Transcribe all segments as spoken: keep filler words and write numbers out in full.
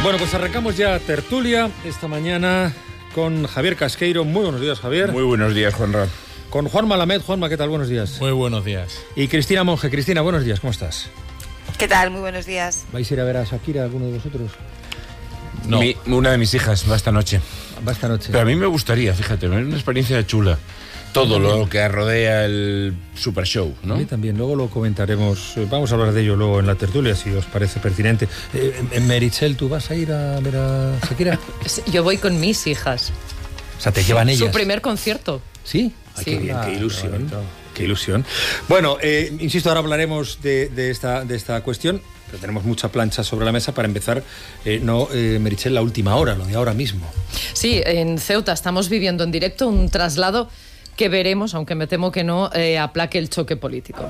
Bueno, pues arrancamos ya tertulia esta mañana con Javier Casqueiro. Muy buenos días, Javier. Muy buenos días, Juanra. Con Juan Malamed. Juanma, ¿qué tal? Buenos días. Muy buenos días. Y Cristina Monge. Cristina, buenos días, ¿cómo estás? ¿Qué tal? Muy buenos días. ¿Vais a ir a ver a Shakira, alguno de vosotros? No. Mi, una de mis hijas va esta noche. Va esta noche. Pero a mí me gustaría, fíjate, es una experiencia chula. Todo lo que rodea el Super Show, ¿no? A mí también, luego lo comentaremos. Vamos a hablar de ello luego en la tertulia, si os parece pertinente. Eh, Meritxell, ¿tú vas a ir a ver a Shakira? Yo voy con mis hijas. O sea, te llevan ellas. Su primer concierto. ¿Sí? Ay, sí. Qué bien, Ah, qué ilusión. qué Qué ilusión. Bueno, eh, insisto, ahora hablaremos de, de, esta, de esta cuestión, pero tenemos mucha plancha sobre la mesa para empezar. Eh, no, eh, Meritxell, la última hora, lo de ahora mismo. Sí, en Ceuta estamos viviendo en directo un traslado que veremos, aunque me temo que no, eh, aplaque el choque político.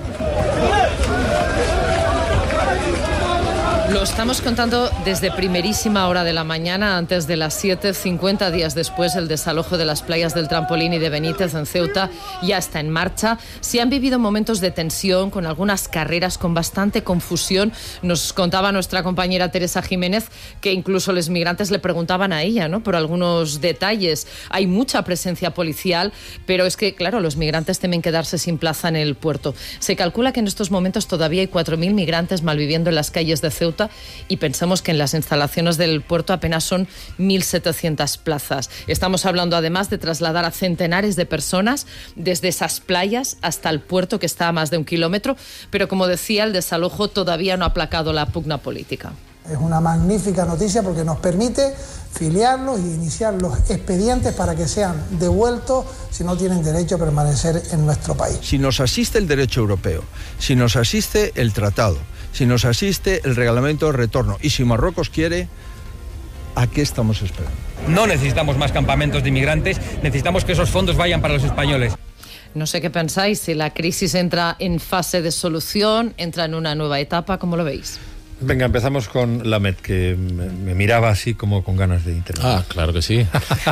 Lo estamos contando desde primerísima hora de la mañana, antes de las siete, cincuenta días después, el desalojo de las playas del Trampolín y de Benítez en Ceuta ya está en marcha. Se han vivido momentos de tensión, con algunas carreras, con bastante confusión. Nos contaba nuestra compañera Teresa Jiménez que incluso los migrantes le preguntaban a ella, ¿no?, por algunos detalles. Hay mucha presencia policial, pero es que, claro, los migrantes temen quedarse sin plaza en el puerto. Se calcula que en estos momentos todavía hay cuatro mil migrantes malviviendo en las calles de Ceuta, y pensamos que en las instalaciones del puerto apenas son mil setecientas plazas. Estamos hablando además de trasladar a centenares de personas desde esas playas hasta el puerto, que está a más de un kilómetro, pero como decía, el desalojo todavía no ha aplacado la pugna política. Es una magnífica noticia porque nos permite filiarlos y iniciar los expedientes para que sean devueltos si no tienen derecho a permanecer en nuestro país. Si nos asiste el derecho europeo, si nos asiste el tratado, si nos asiste el reglamento de retorno y si Marruecos quiere, ¿a qué estamos esperando? No necesitamos más campamentos de inmigrantes, necesitamos que esos fondos vayan para los españoles. No sé qué pensáis, si la crisis entra en fase de solución, entra en una nueva etapa, ¿cómo lo veis? Venga, empezamos con Lamed, que me, me miraba así como con ganas de intervenir. Ah, claro que sí.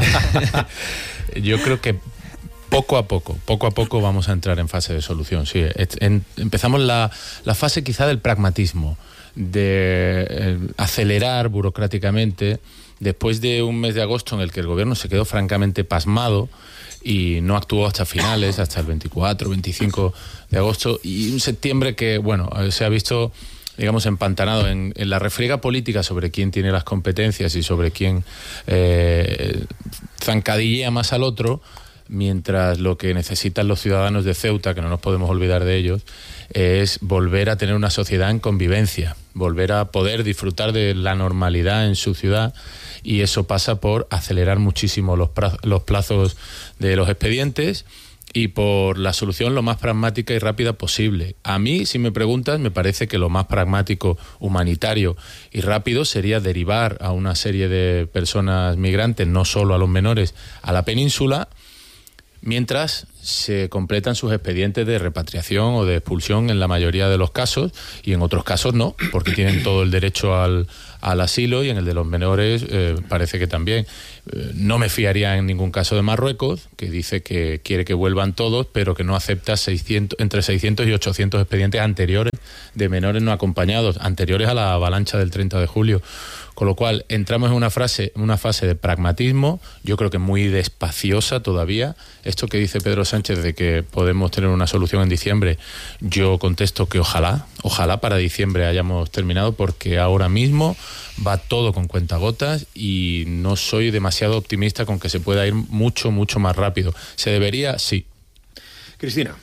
Yo creo que poco a poco, poco a poco vamos a entrar en fase de solución. Sí, en, empezamos la, la fase quizá del pragmatismo, de eh, acelerar burocráticamente, después de un mes de agosto en el que el gobierno se quedó francamente pasmado y no actuó hasta finales, hasta el veinticuatro, veinticinco de agosto, y un septiembre que, bueno, se ha visto, digamos, empantanado en, en la refriega política sobre quién tiene las competencias y sobre quién eh, zancadillea más al otro, mientras lo que necesitan los ciudadanos de Ceuta, que no nos podemos olvidar de ellos, es volver a tener una sociedad en convivencia, volver a poder disfrutar de la normalidad en su ciudad, y eso pasa por acelerar muchísimo los, los plazos de los expedientes y por la solución lo más pragmática y rápida posible. A mí, si me preguntas, me parece que lo más pragmático, humanitario y rápido sería derivar a una serie de personas migrantes, no solo a los menores, a la península, mientras se completan sus expedientes de repatriación o de expulsión en la mayoría de los casos, y en otros casos no, porque tienen todo el derecho al, al asilo, y en el de los menores eh, parece que también. Eh, no me fiaría en ningún caso de Marruecos, que dice que quiere que vuelvan todos, pero que no acepta seiscientos, entre seiscientos y ochocientos expedientes anteriores de menores no acompañados, anteriores a la avalancha del treinta de julio. Con lo cual, entramos en una, frase, una fase de pragmatismo, yo creo que muy despaciosa todavía. Esto que dice Pedro Sánchez de que podemos tener una solución en diciembre, yo contesto que ojalá, ojalá para diciembre hayamos terminado, porque ahora mismo va todo con cuentagotas y no soy demasiado optimista con que se pueda ir mucho, mucho más rápido. ¿Se debería? Sí. Cristina.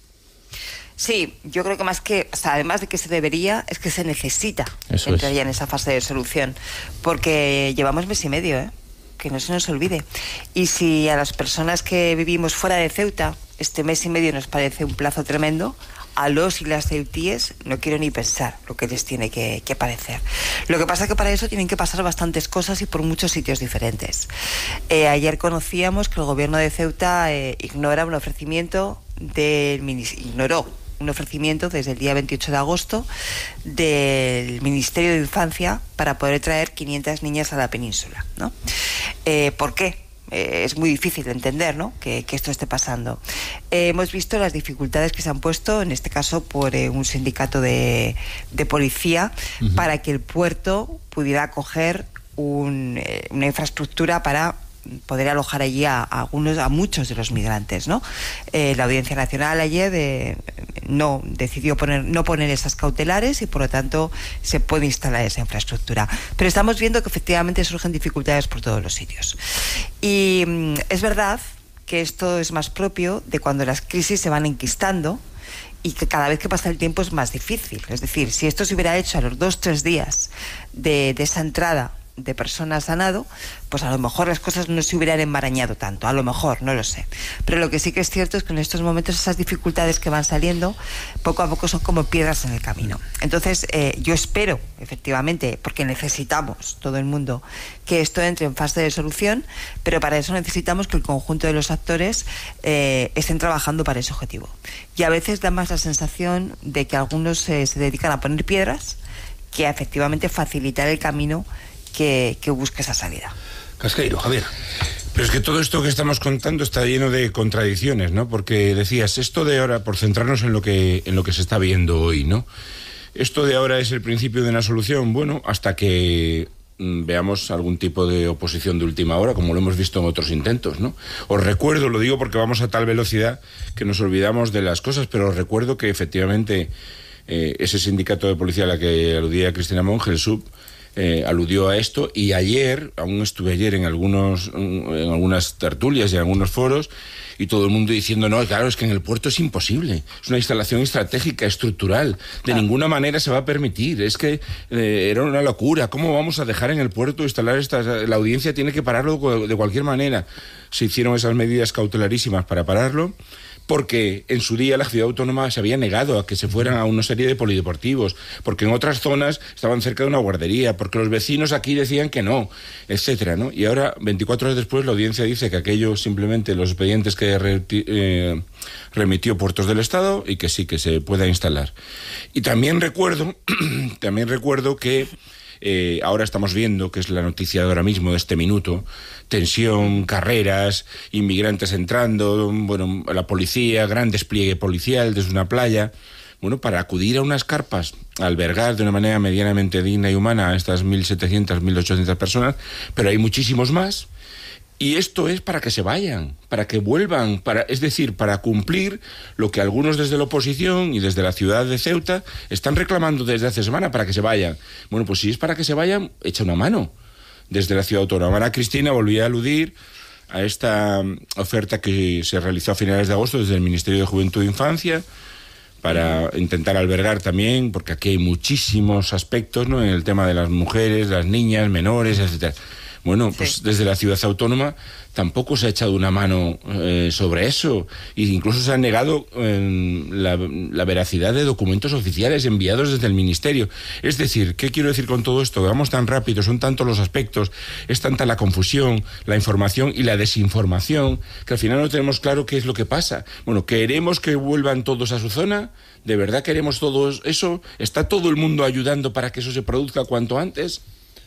Sí, yo creo que más que, o sea, además de que se debería, es que se necesita Eso entrar es. ya en esa fase de solución, porque llevamos mes y medio, ¿eh? Que no se nos olvide. Y si a las personas que vivimos fuera de Ceuta este mes y medio nos parece un plazo tremendo, a los y las ceutíes no quiero ni pensar lo que les tiene que, que parecer. Lo que pasa es que para eso tienen que pasar bastantes cosas y por muchos sitios diferentes. Eh, ayer conocíamos que el gobierno de Ceuta eh, ignora un ofrecimiento del ignoró un ofrecimiento desde el día veintiocho de agosto del Ministerio de Infancia para poder traer quinientas niñas a la península, ¿no? Eh, ¿Por qué? Eh, es muy difícil de entender, ¿no?, que, que esto esté pasando. Eh, hemos visto las dificultades que se han puesto, en este caso por eh, un sindicato de, de policía, uh-huh. para que el puerto pudiera acoger un, eh, una infraestructura para poder alojar allí a, a algunos, a muchos de los migrantes, ¿no? Eh, la Audiencia Nacional ayer eh, no decidió poner, no poner esas cautelares y por lo tanto se puede instalar esa infraestructura. Pero estamos viendo que efectivamente surgen dificultades por todos los sitios. Y mm, es verdad que esto es más propio de cuando las crisis se van enquistando y que cada vez que pasa el tiempo es más difícil. Es decir, si esto se hubiera hecho a los dos, tres días de, de esa entrada de personas a nado, pues a lo mejor las cosas no se hubieran enmarañado tanto, a lo mejor, no lo sé. Pero lo que sí que es cierto es que en estos momentos esas dificultades que van saliendo, poco a poco son como piedras en el camino. Entonces, eh, yo espero, efectivamente, porque necesitamos, todo el mundo, que esto entre en fase de solución, pero para eso necesitamos que el conjunto de los actores eh, estén trabajando para ese objetivo. Y a veces da más la sensación de que algunos eh, se dedican a poner piedras que a efectivamente facilitar el camino Que, que busque esa salida. Casqueiro, Javier. Pero es que todo esto que estamos contando está lleno de contradicciones, ¿no? Porque decías, esto de ahora, por centrarnos en lo que, en lo que se está viendo hoy, ¿no? Esto de ahora es el principio de una solución, bueno, hasta que mm, veamos algún tipo de oposición de última hora, como lo hemos visto en otros intentos, ¿no? Os recuerdo, lo digo porque vamos a tal velocidad que nos olvidamos de las cosas, pero os recuerdo que efectivamente eh, ese sindicato de policía a la que aludía Cristina Monge, el S U B, Eh, aludió a esto, y ayer, aún estuve ayer en algunos en algunas tertulias y en algunos foros, y todo el mundo diciendo, no, claro, es que en el puerto es imposible, es una instalación estratégica, estructural, de ah. ninguna manera se va a permitir, es que eh, era una locura, ¿cómo vamos a dejar en el puerto instalar estas? La audiencia tiene que pararlo de cualquier manera. Se hicieron esas medidas cautelarísimas para pararlo, porque en su día la ciudad autónoma se había negado a que se fueran a una serie de polideportivos, porque en otras zonas estaban cerca de una guardería, porque los vecinos aquí decían que no, etcétera, ¿no? Y ahora, veinticuatro horas después, la audiencia dice que aquello simplemente los expedientes que re, eh, remitió Puertos del Estado y que sí, que se pueda instalar. Y también recuerdo, también recuerdo que Eh, ahora estamos viendo, que es la noticia de ahora mismo, de este minuto, tensión, carreras, inmigrantes entrando, bueno, la policía, gran despliegue policial desde una playa, bueno, para acudir a unas carpas, a albergar de una manera medianamente digna y humana a estas mil setecientas, mil ochocientas personas, pero hay muchísimos más. Y esto es para que se vayan, para que vuelvan, para, es decir, para cumplir lo que algunos desde la oposición y desde la ciudad de Ceuta están reclamando desde hace semana, para que se vayan. Bueno, pues si es para que se vayan, echa una mano desde la ciudad autónoma. Ana Cristina volvía a aludir a esta oferta que se realizó a finales de agosto desde el Ministerio de Juventud e Infancia, para intentar albergar también, porque aquí hay muchísimos aspectos, ¿no?, en el tema de las mujeres, las niñas, menores, etcétera. Bueno, pues sí, desde la ciudad autónoma tampoco se ha echado una mano eh, sobre eso, e incluso se ha negado eh, la, la veracidad de documentos oficiales enviados desde el Ministerio. Es decir, ¿qué quiero decir con todo esto? Vamos tan rápido, son tantos los aspectos, es tanta la confusión, la información y la desinformación, que al final no tenemos claro qué es lo que pasa. Bueno, ¿queremos que vuelvan todos a su zona? ¿De verdad queremos todo eso? ¿Está todo el mundo ayudando para que eso se produzca cuanto antes?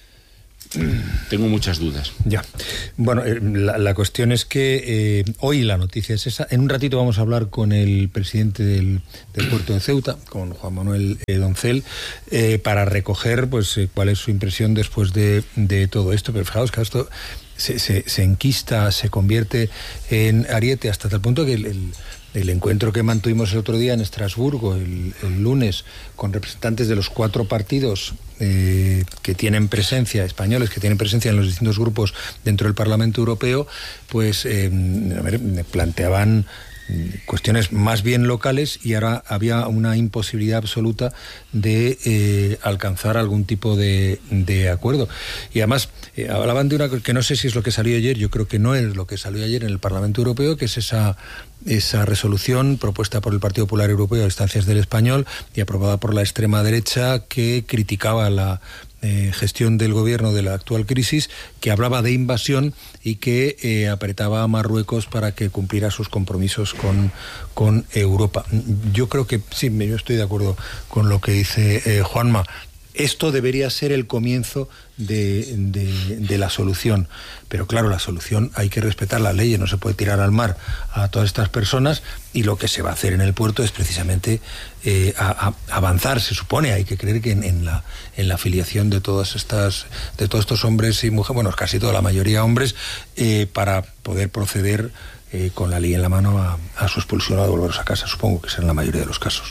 Tengo muchas dudas. Ya. Bueno, eh, la, la cuestión es que eh, hoy la noticia es esa. En un ratito vamos a hablar con el presidente del, del puerto de Ceuta, con Juan Manuel eh, Doncel, eh, para recoger pues eh, cuál es su impresión después de, de todo esto. Pero fijaos que esto se, se, se enquista, se convierte en ariete hasta tal punto que el, el El encuentro que mantuvimos el otro día en Estrasburgo, el, el lunes, con representantes de los cuatro partidos eh, que tienen presencia, españoles, que tienen presencia en los distintos grupos dentro del Parlamento Europeo, pues eh, a ver, planteaban cuestiones más bien locales, y ahora había una imposibilidad absoluta de eh, alcanzar algún tipo de, de acuerdo. Y además eh, hablaban de una que no sé si es lo que salió ayer, yo creo que no es lo que salió ayer en el Parlamento Europeo, que es esa esa resolución propuesta por el Partido Popular Europeo a instancias del Español y aprobada por la extrema derecha, que criticaba la eh, gestión del gobierno de la actual crisis, que hablaba de invasión y que eh, apretaba a Marruecos para que cumpliera sus compromisos con, con Europa. Yo creo que sí, yo estoy de acuerdo con lo que dice eh, Juanma. esto debería ser el comienzo de, de, de la solución. Pero claro, la solución hay que respetar las leyes, no se puede tirar al mar a todas estas personas, y lo que se va a hacer en el puerto es precisamente eh, a, a avanzar, se supone, hay que creer que en, en la en la afiliación de todas estas de todos estos hombres y mujeres, bueno, casi toda la mayoría hombres, eh, para poder proceder eh, con la ley en la mano a, a su expulsión o a devolverlos a casa. Supongo que será en la mayoría de los casos.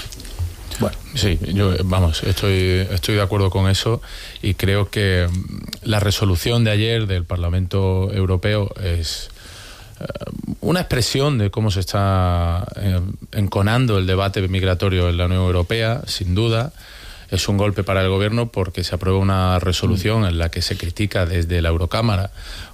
Bueno, sí, yo, vamos, estoy, estoy de acuerdo con eso, y creo que la resolución de ayer del Parlamento Europeo es eh, una expresión de cómo se está eh, enconando el debate migratorio en la Unión Europea, sin duda. Es un golpe para el gobierno porque se aprueba una resolución en la que se critica desde la Eurocámara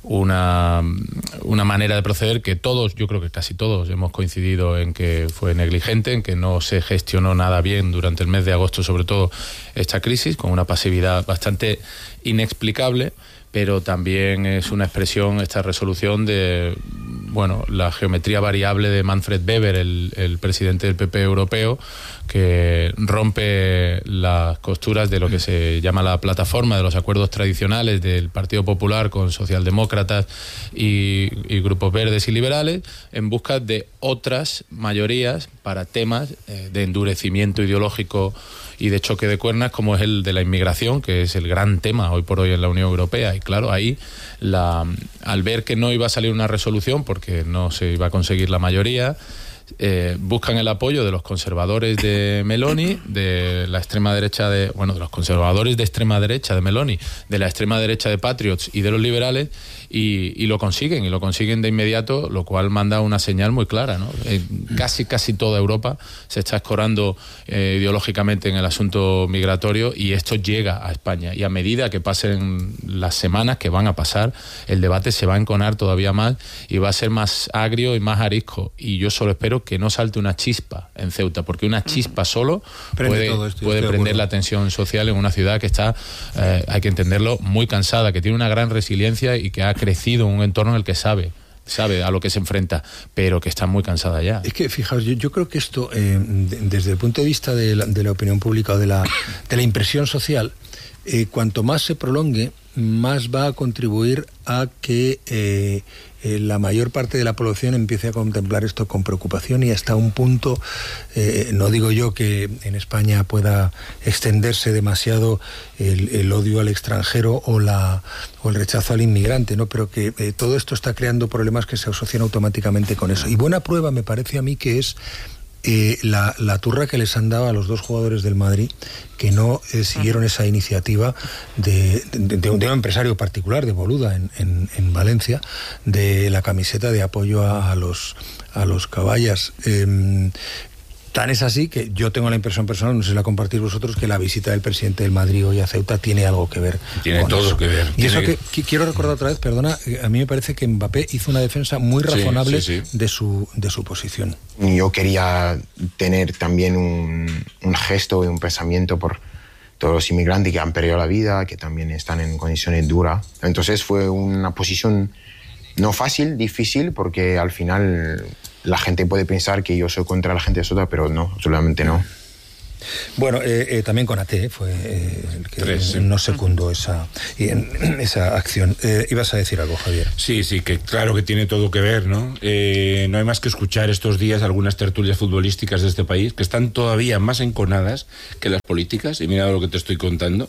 una, una manera de proceder que todos, yo creo que casi todos, hemos coincidido en que fue negligente, en que no se gestionó nada bien durante el mes de agosto, sobre todo esta crisis, con una pasividad bastante inexplicable. Pero también es una expresión, esta resolución, de bueno, la geometría variable de Manfred Weber, el, el presidente del P P europeo, que rompe las costuras de lo que se llama la plataforma de los acuerdos tradicionales del Partido Popular con socialdemócratas y, y grupos verdes y liberales, en busca de otras mayorías para temas eh, de endurecimiento ideológico y de choque de cuernas, como es el de la inmigración, que es el gran tema hoy por hoy en la Unión Europea. Y claro, ahí, la, al ver que no iba a salir una resolución porque no se iba a conseguir la mayoría, eh, buscan el apoyo de los conservadores de Meloni, de la extrema derecha de, bueno, de los conservadores de extrema derecha de Meloni, de la extrema derecha de Patriots y de los liberales, y, y lo consiguen, y lo consiguen de inmediato, lo cual manda una señal muy clara, ¿no? Eh, casi, casi toda Europa se está escorando eh, ideológicamente en el asunto migratorio, y esto llega a España, y a medida que pasen las semanas que van a pasar, el debate se va a enconar todavía más y va a ser más agrio y más arisco, y yo solo espero que no salte una chispa en Ceuta, porque una chispa solo Prende puede, esto, puede prender la tensión social en una ciudad que está, eh, hay que entenderlo, muy cansada, que tiene una gran resiliencia y que ha crecido en un entorno en el que sabe sabe a lo que se enfrenta, pero que está muy cansada ya. Es que, fijaos, yo, yo creo que esto, eh, de, desde el punto de vista de la, de la opinión pública o de la, de la impresión social, eh, cuanto más se prolongue, más va a contribuir a que eh, eh, la mayor parte de la población empiece a contemplar esto con preocupación, y hasta un punto, eh, no digo yo que en España pueda extenderse demasiado el, el odio al extranjero o la o el rechazo al inmigrante, ¿no? Pero que eh, todo esto está creando problemas que se asocian automáticamente con eso. Y buena prueba me parece a mí que es Eh, la, la turra que les han dado a los dos jugadores del Madrid, que no eh, siguieron esa iniciativa de, de, de, un, de un empresario particular, de Boluda, en, en, en Valencia, de la camiseta de apoyo a, a los a los caballas. Eh, Tan es así que yo tengo la impresión personal, no sé si la compartís vosotros, que la visita del presidente del Madrid hoy a Ceuta tiene algo que ver. Tiene con todo eso. que ver. Y eso que... que quiero recordar otra vez, perdona, a mí me parece que Mbappé hizo una defensa muy razonable sí, sí, sí. de su de su posición. Yo quería tener también un, un gesto y un pensamiento por todos los inmigrantes que han perdido la vida, que también están en condiciones duras. Entonces fue una posición no fácil, difícil, porque al final la gente puede pensar que yo soy contra la gente de Ceuta, pero no, absolutamente no. Bueno, eh, eh, también con A T fue eh, el que Tres, sí. no secundó esa, esa acción. Eh, ibas a decir algo, Javier. Sí, sí, que claro que tiene todo que ver, ¿no? Eh, no hay más que escuchar estos días algunas tertulias futbolísticas de este país que están todavía más enconadas que las políticas, y mira lo que te estoy contando.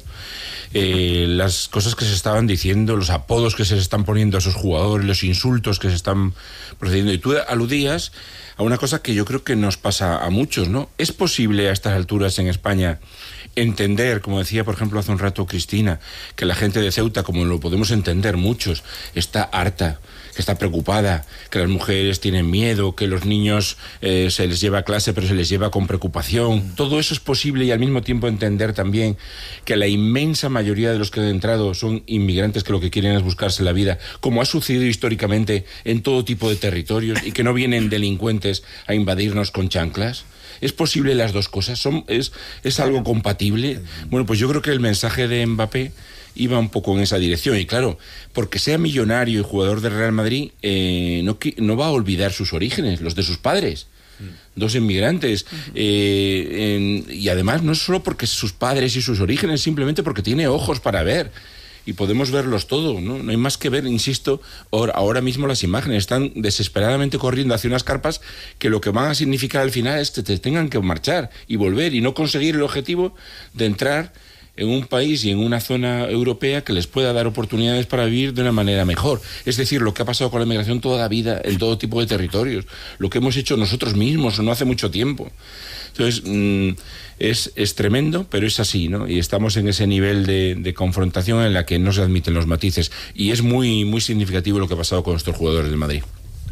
Eh, las cosas que se estaban diciendo, los apodos que se están poniendo a esos jugadores, los insultos que se están procediendo. Y tú aludías a una cosa que yo creo que nos pasa a muchos, ¿no? ¿Es posible a estas alturas en España entender, como decía por ejemplo hace un rato Cristina, que la gente de Ceuta, como lo podemos entender muchos, está harta, que está preocupada, que las mujeres tienen miedo, que los niños eh, se les lleva a clase pero se les lleva con preocupación? Todo eso es posible, y al mismo tiempo entender también que la inmensa mayoría de los que han entrado son inmigrantes que lo que quieren es buscarse la vida, como ha sucedido históricamente en todo tipo de territorios, y que no vienen delincuentes a invadirnos con chanclas. ¿Es posible las dos cosas? ¿Son, es, ¿Es algo compatible? Bueno, pues yo creo que el mensaje de Mbappé iba un poco en esa dirección. Y claro, porque sea millonario y jugador del Real Madrid, eh, no, no va a olvidar sus orígenes, los de sus padres. dos inmigrantes. Uh-huh. eh, en, y además no solo porque sus padres y sus orígenes, simplemente porque tiene ojos para ver. Y podemos verlos todo, ¿no? No hay más que ver, insisto, ahora mismo las imágenes están desesperadamente corriendo hacia unas carpas que lo que van a significar al final es que te tengan que marchar y volver y no conseguir el objetivo de entrar en un país y en una zona europea que les pueda dar oportunidades para vivir de una manera mejor. Es decir, lo que ha pasado con la migración toda la vida en todo tipo de territorios, lo que hemos hecho nosotros mismos no hace mucho tiempo. Entonces, mmm, es, es tremendo, pero es así, ¿no? Y estamos en ese nivel de, de confrontación en la que no se admiten los matices. Y es muy, muy significativo lo que ha pasado con nuestros jugadores del Madrid.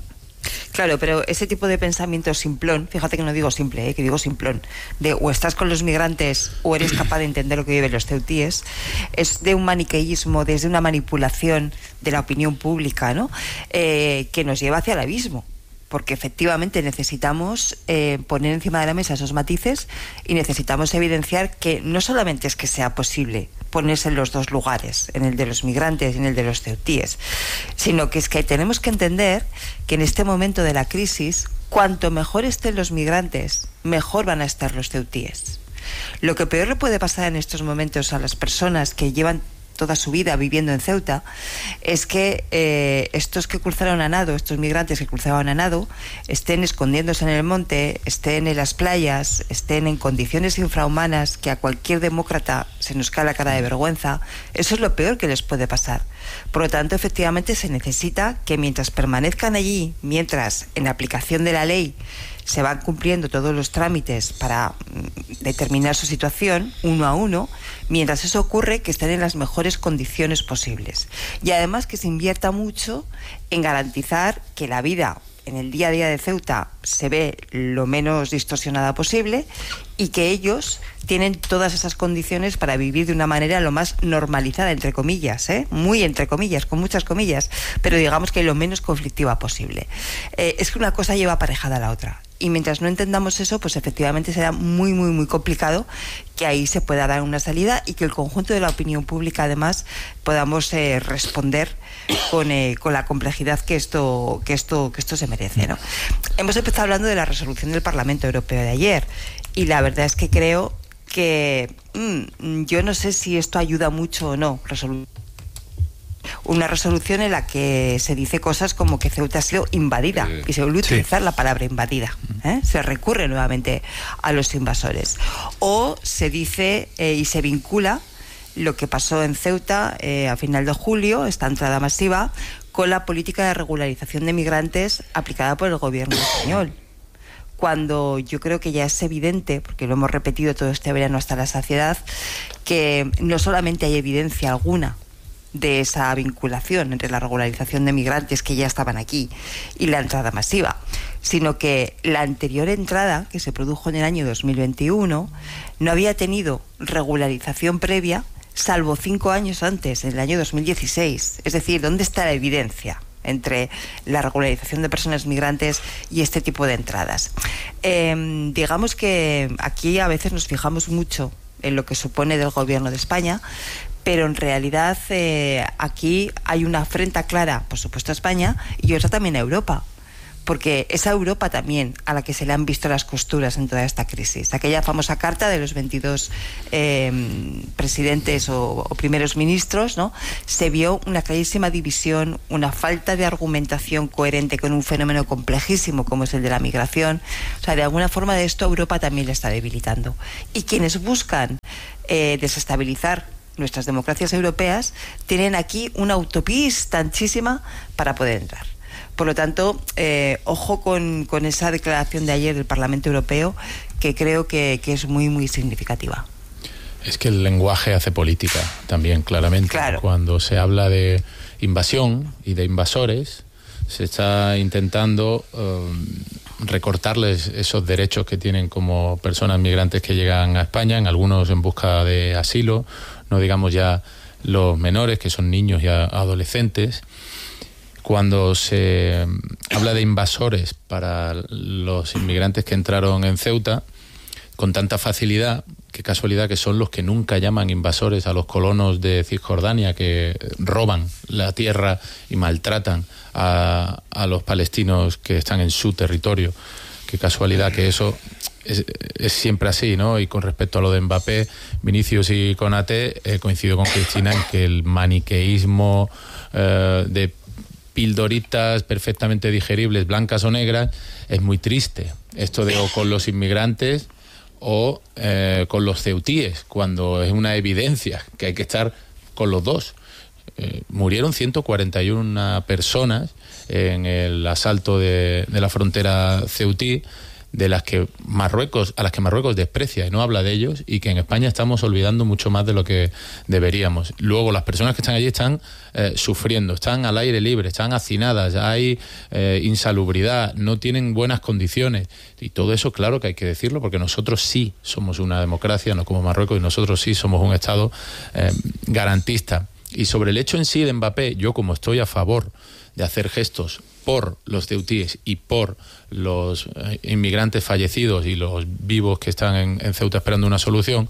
Claro, pero ese tipo de pensamiento simplón, fíjate que no digo simple, ¿eh? que digo simplón, de o estás con los migrantes o eres capaz de entender lo que viven los ceutíes, es de un maniqueísmo, desde una manipulación de la opinión pública, ¿no? Eh, que nos lleva hacia el abismo. Porque efectivamente necesitamos eh, poner encima de la mesa esos matices y necesitamos evidenciar que no solamente es que sea posible ponerse en los dos lugares, en el de los migrantes y en el de los ceutíes, sino que es que tenemos que entender que en este momento de la crisis, cuanto mejor estén los migrantes, mejor van a estar los ceutíes. Lo que peor le puede pasar en estos momentos a las personas que llevan toda su vida viviendo en Ceuta, es que eh, estos que cruzaron a nado, estos migrantes que cruzaban a nado, estén escondiéndose en el monte, estén en las playas, estén en condiciones infrahumanas que a cualquier demócrata se nos cae la cara de vergüenza. Eso es lo peor que les puede pasar. Por lo tanto, efectivamente, se necesita que mientras permanezcan allí, mientras en aplicación de la ley se van cumpliendo todos los trámites para determinar su situación uno a uno, mientras eso ocurre, que estén en las mejores condiciones posibles. Y además que se invierta mucho en garantizar que la vida en el día a día de Ceuta se ve lo menos distorsionada posible y que ellos tienen todas esas condiciones para vivir de una manera lo más normalizada, entre comillas, ¿eh? Muy entre comillas, con muchas comillas, pero digamos que lo menos conflictiva posible. Eh, es que una cosa lleva aparejada a la otra. Y mientras no entendamos eso, pues efectivamente será muy, muy, muy complicado que ahí se pueda dar una salida y que el conjunto de la opinión pública, además, podamos eh, responder con, eh, con la complejidad que esto, que esto, que esto se merece, ¿no? Hemos empezado hablando de la resolución del Parlamento Europeo de ayer y la verdad es que creo que mmm, yo no sé si esto ayuda mucho o no. Resolu- Una resolución en la que se dice cosas como que Ceuta ha sido invadida, eh, y se vuelve a utilizar sí. la palabra invadida, ¿eh? Se recurre nuevamente a los invasores, o se dice eh, y se vincula lo que pasó en Ceuta eh, a final de julio, esta entrada masiva, con la política de regularización de migrantes aplicada por el gobierno español, cuando yo creo que ya es evidente, porque lo hemos repetido todo este verano hasta la saciedad, que no solamente hay evidencia alguna de esa vinculación entre la regularización de migrantes que ya estaban aquí y la entrada masiva, sino que la anterior entrada, que se produjo en el año dos mil veintiuno, no había tenido regularización previa salvo cinco años antes, en el año dos mil dieciséis. Es decir, ¿dónde está la evidencia entre la regularización de personas migrantes y este tipo de entradas? Eh, digamos que aquí a veces nos fijamos mucho en lo que supone del gobierno de España, pero en realidad eh, aquí hay una afrenta clara, por supuesto, a España y otra también a Europa, porque es a Europa también a la que se le han visto las costuras en toda esta crisis. Aquella famosa carta de los veintidós eh, presidentes o, o primeros ministros, ¿no? Se vio una clarísima división, una falta de argumentación coherente con un fenómeno complejísimo como es el de la migración. O sea, de alguna forma de esto Europa también le está debilitando. Y quienes buscan eh, desestabilizar nuestras democracias europeas tienen aquí una autopista anchísima para poder entrar. Por lo tanto, eh, ojo con, con esa declaración de ayer del Parlamento Europeo, que creo que, que es muy, muy significativa. Es que el lenguaje hace política también, claramente. Claro. Cuando se habla de invasión y de invasores, se está intentando um, recortarles esos derechos que tienen como personas migrantes que llegan a España, en algunos en busca de asilo, no digamos ya los menores, que son niños y adolescentes. Cuando se habla de invasores para los inmigrantes que entraron en Ceuta, con tanta facilidad, qué casualidad que son los que nunca llaman invasores a los colonos de Cisjordania que roban la tierra y maltratan a, a los palestinos que están en su territorio, qué casualidad que eso es, es siempre así, ¿no? Y con respecto a lo de Mbappé, Vinicius y Konaté, eh, coincido con Cristina en que el maniqueísmo eh, de pildoritas perfectamente digeribles, blancas o negras, es muy triste. Esto de o con los inmigrantes o eh, con los ceutíes, cuando es una evidencia que hay que estar con los dos. Eh, murieron ciento cuarenta y una personas en el asalto de, de la frontera ceutí, de las que Marruecos, a las que Marruecos desprecia y no habla de ellos, y que en España estamos olvidando mucho más de lo que deberíamos. Luego, las personas que están allí están eh, sufriendo, están al aire libre, están hacinadas, hay eh, insalubridad, no tienen buenas condiciones, y todo eso, claro que hay que decirlo, porque nosotros sí somos una democracia, no como Marruecos, y nosotros sí somos un Estado eh, garantista. Y sobre el hecho en sí de Mbappé, yo como estoy a favor de hacer gestos por los ceutíes y por los eh, inmigrantes fallecidos y los vivos que están en, en Ceuta esperando una solución,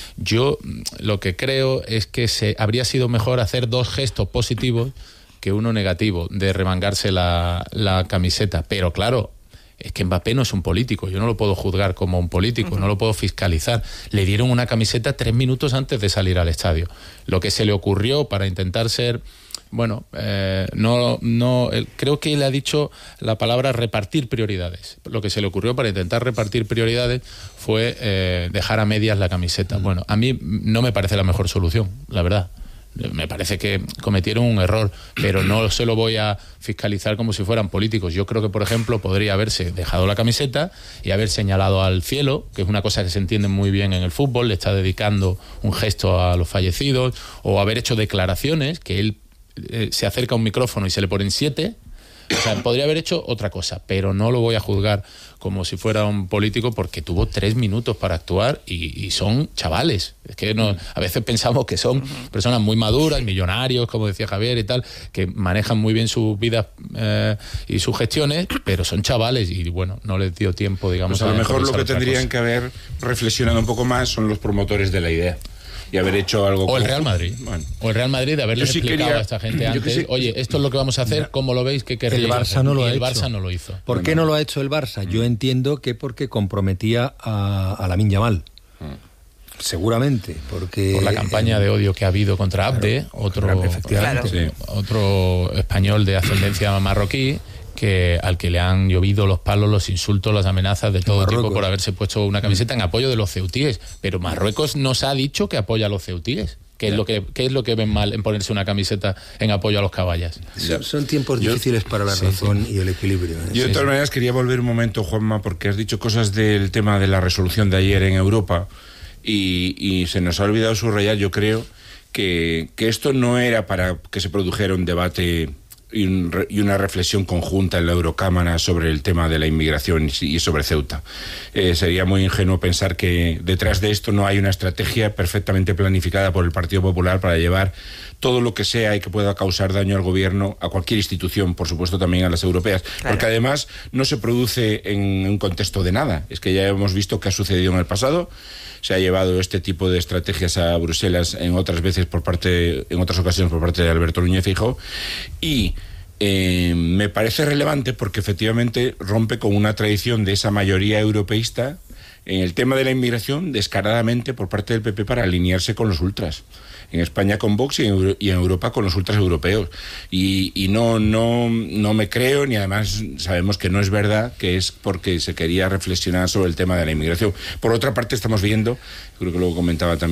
yo lo que creo es que se habría sido mejor hacer dos gestos positivos que uno negativo, de remangarse la, la camiseta. Pero claro, es que Mbappé no es un político, yo no lo puedo juzgar como un político, uh-huh. no lo puedo fiscalizar. Le dieron una camiseta tres minutos antes de salir al estadio. Lo que se le ocurrió para intentar ser... Bueno, eh, no, no, él, creo que él ha dicho la palabra repartir prioridades. Lo que se le ocurrió para intentar repartir prioridades fue eh, dejar a medias la camiseta. Bueno, a mí no me parece la mejor solución, la verdad. Me parece que cometieron un error, pero no se lo voy a fiscalizar como si fueran políticos. Yo creo que, por ejemplo, podría haberse dejado la camiseta y haber señalado al cielo, que es una cosa que se entiende muy bien en el fútbol, le está dedicando un gesto a los fallecidos, o haber hecho declaraciones, que él eh, se acerca a un micrófono y se le ponen siete. O sea, podría haber hecho otra cosa, pero no lo voy a juzgar como si fuera un político, porque tuvo tres minutos para actuar y, y son chavales. Es que no, a veces pensamos que son personas muy maduras, millonarios, como decía Javier y tal, que manejan muy bien sus vidas eh, y sus gestiones, pero son chavales y bueno, no les dio tiempo, digamos. Pues a lo mejor lo que tendrían cosa. que haber reflexionado un poco más son los promotores de la idea. Y haber hecho algo... O el Real Madrid. Bueno. O el Real Madrid de haberles sí explicado quería, a esta gente antes, sí, oye, esto es lo que vamos a hacer, ¿cómo lo veis? ¿Qué querríais? El Barça no lo y ha el hecho. Barça no lo hizo. ¿Por qué no lo ha hecho el Barça? Yo entiendo que porque comprometía a, a Lamine Yamal. Seguramente, porque... Por la campaña eh, de odio que ha habido contra Abde, claro, otro, efectivamente. Sí. otro español de ascendencia marroquí, que al que le han llovido los palos, los insultos, las amenazas de todo Marruecos. tipo por haberse puesto una camiseta en apoyo de los ceutíes. Pero Marruecos nos ha dicho que apoya a los ceutíes. ¿Qué es, lo que, ¿Qué es lo que ven mal en ponerse una camiseta en apoyo a los caballas? Son, son tiempos Yo, difíciles para la sí, razón sí. y el equilibrio. ¿eh? Yo de todas sí, maneras sí. quería volver un momento, Juanma, porque has dicho cosas del tema de la resolución de ayer en Europa y, y se nos ha olvidado subrayar, yo creo, que, que esto no era para que se produjera un debate y, un, y una reflexión conjunta en la Eurocámara sobre el tema de la inmigración y sobre Ceuta. Eh, sería muy ingenuo pensar que detrás de esto no hay una estrategia perfectamente planificada por el Partido Popular para llevar todo lo que sea y que pueda causar daño al gobierno, a cualquier institución, por supuesto también a las europeas, claro. Porque además no se produce en un contexto de nada. Es que ya hemos visto que ha sucedido en el pasado. Se ha llevado este tipo de estrategias a Bruselas en otras veces por parte, en otras ocasiones por parte de Alberto Núñez Feijóo, y eh, me parece relevante porque efectivamente rompe con una tradición de esa mayoría europeísta en el tema de la inmigración descaradamente por parte del P P para alinearse con los ultras. En España con Vox y en, Euro, y en Europa con los ultras europeos. Y, y no, no, no me creo, ni además sabemos que no es verdad, que es porque se quería reflexionar sobre el tema de la inmigración. Por otra parte, estamos viendo, creo que lo comentaba también